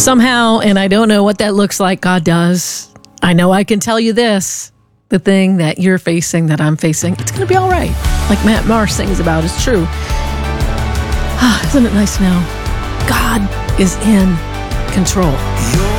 Somehow, and I don't know what that looks like, God does. I know I can tell you this. The thing that you're facing, that I'm facing, it's going to be all right. Like Matt Marsh sings about, it's true. Isn't it nice to know? God is in control.